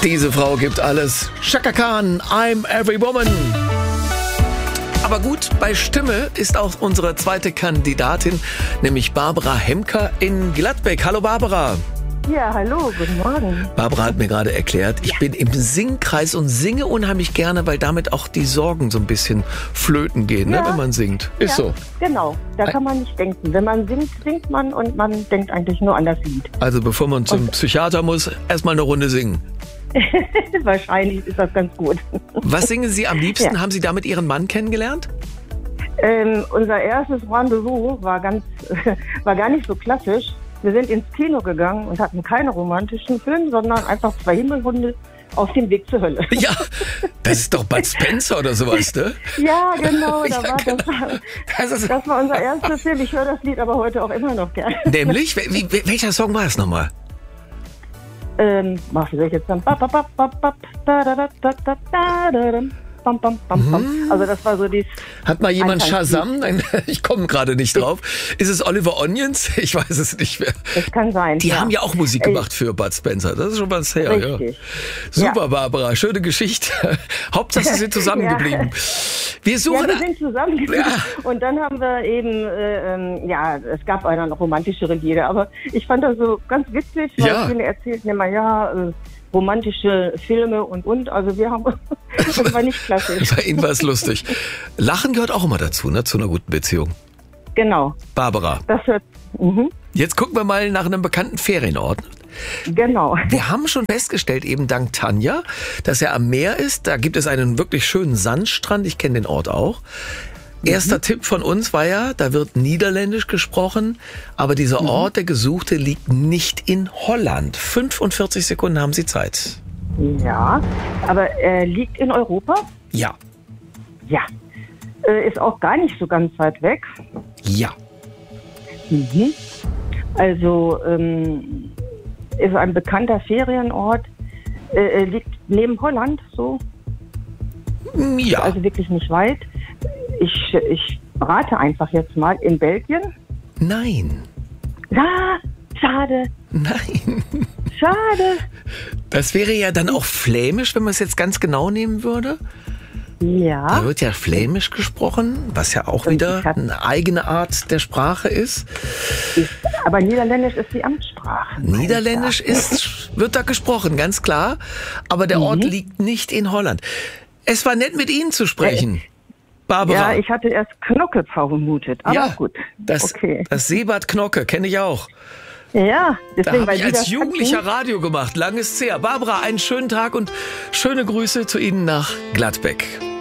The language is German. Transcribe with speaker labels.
Speaker 1: Diese Frau gibt alles. Chaka Khan, I'm Every Woman. Aber gut, bei Stimme ist auch unsere zweite Kandidatin, nämlich Barbara Hemker in Gladbeck. Hallo Barbara.
Speaker 2: Ja, hallo, guten Morgen.
Speaker 1: Barbara hat mir gerade erklärt, ich bin im Singkreis und singe unheimlich gerne, weil damit auch die Sorgen so ein bisschen flöten gehen, ne, wenn man singt. Ist so.
Speaker 2: Genau, da kann man nicht denken. Wenn man singt, singt man und man denkt eigentlich nur an das Lied.
Speaker 1: Also bevor man zum Psychiater muss, erstmal eine Runde singen.
Speaker 2: Wahrscheinlich ist das ganz gut.
Speaker 1: Was singen Sie am liebsten? Haben Sie damit Ihren Mann kennengelernt?
Speaker 2: Unser erstes Rendezvous war gar nicht so klassisch. Wir sind ins Kino gegangen und hatten keine romantischen Filme, sondern einfach zwei Himmelhunde auf dem Weg zur Hölle.
Speaker 1: Ja, das ist doch Bud Spencer oder sowas, ne?
Speaker 2: Ja, genau.
Speaker 1: Das
Speaker 2: war unser erster Film. Ich höre das Lied aber heute auch immer noch gerne.
Speaker 1: Nämlich? Welcher Song war es nochmal?
Speaker 2: Was soll ich jetzt dann? Also das war so die.
Speaker 1: Hat mal jemand Shazam? Nein, ich komme gerade nicht drauf. Ist es Oliver Onions? Ich weiß es nicht mehr.
Speaker 2: Das kann sein.
Speaker 1: Die haben ja auch Musik gemacht für Bud Spencer. Das ist schon was her.
Speaker 2: Richtig.
Speaker 1: Ja. Super, Barbara. Schöne Geschichte. Hauptsache, Sie sind zusammengeblieben. Wir suchen.
Speaker 2: Wir sind zusammengeblieben. Ja. Und dann haben wir eben, es gab auch noch romantischere Lieder. Aber ich fand das so ganz witzig, weil viele erzählten immer, romantische Filme und. Also wir haben, das war nicht klassisch.
Speaker 1: Bei Ihnen war es lustig. Lachen gehört auch immer dazu, ne, zu einer guten Beziehung.
Speaker 2: Genau.
Speaker 1: Barbara. Jetzt gucken wir mal nach einem bekannten Ferienort.
Speaker 2: Genau.
Speaker 1: Wir haben schon festgestellt, eben dank Tanja, dass er am Meer ist. Da gibt es einen wirklich schönen Sandstrand. Ich kenne den Ort auch. Erster Tipp von uns war ja, da wird Niederländisch gesprochen, aber dieser Ort, der Gesuchte, liegt nicht in Holland. 45 Sekunden haben Sie Zeit.
Speaker 2: Ja, aber er liegt in Europa?
Speaker 1: Ja.
Speaker 2: Ja. Ist auch gar nicht so ganz weit weg.
Speaker 1: Ja.
Speaker 2: Also ist ein bekannter Ferienort, liegt neben Holland, so.
Speaker 1: Ja.
Speaker 2: Also wirklich nicht weit. Ich rate einfach jetzt mal in Belgien.
Speaker 1: Nein.
Speaker 2: Ah, schade.
Speaker 1: Nein.
Speaker 2: Schade.
Speaker 1: Das wäre ja dann auch flämisch, wenn man es jetzt ganz genau nehmen würde.
Speaker 2: Ja.
Speaker 1: Da wird ja flämisch gesprochen, was ja auch wieder eine eigene Art der Sprache ist.
Speaker 2: Aber Niederländisch ist die Amtssprache.
Speaker 1: Niederländisch wird da gesprochen, ganz klar. Aber der Ort liegt nicht in Holland. Es war nett, mit Ihnen zu sprechen. Barbara.
Speaker 2: Ja, ich hatte erst Knocke vermutet, aber gut.
Speaker 1: Das Seebad Knocke kenne ich auch.
Speaker 2: Ja, deswegen,
Speaker 1: da habe ich als Jugendlicher Radio gemacht, lang ist's her. Barbara, einen schönen Tag und schöne Grüße zu Ihnen nach Gladbeck.